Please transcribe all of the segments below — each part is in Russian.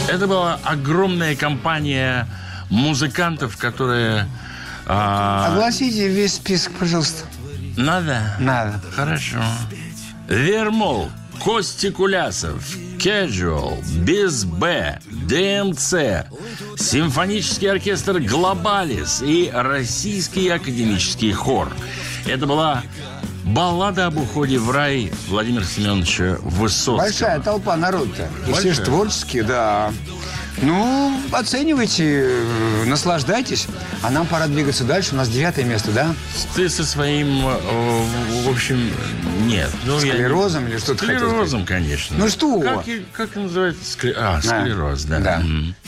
Это была огромная компания музыкантов, которые... Огласите весь список, пожалуйста. Надо? Надо. Хорошо. Вермол, Кости Кулясов, Casual, Без Б, ДМЦ, симфонический оркестр «Глобалис» и российский академический хор. Это была баллада об уходе в рай Владимира Семеновича Высоцкого. Большая толпа народа. И все же творческие, да. Ну, оценивайте, наслаждайтесь. А нам пора двигаться дальше. У нас 9 место, да? Ты со своим, в общем, нет. Ну, склерозом или что-то хотел сказать? Склерозом, конечно. Ну что? Как называется? Склероз, да. Да.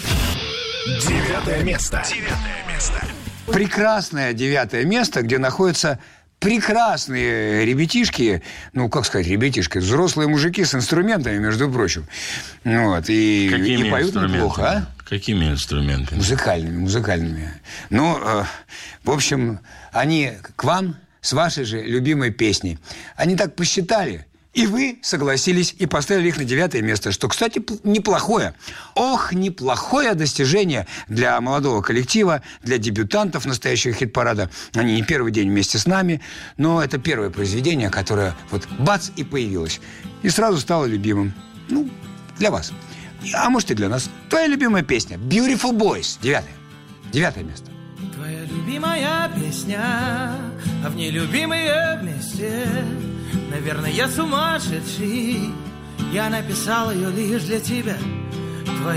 9 место. 9 место. Прекрасное 9 место, где находятся прекрасные ребятишки, ну, как сказать, ребятишки, взрослые мужики с инструментами, между прочим. Вот, и поют неплохо, а? Какими инструментами? Музыкальными. Ну, в общем, они к вам с вашей же любимой песней. Они так посчитали, и вы согласились и поставили их на 9 место, что, кстати, неплохое. Ох, неплохое достижение для молодого коллектива, для дебютантов настоящего хит-парада. Они не первый день вместе с нами, но это первое произведение, которое вот бац и появилось. И сразу стало любимым. Ну, для вас. А может и для нас. Твоя любимая песня «Beautiful Boys», 9 место. Твоя любимая песня, а в ней любимые вместе. Наверное, я сумасшедший. Я написал ее лишь для тебя.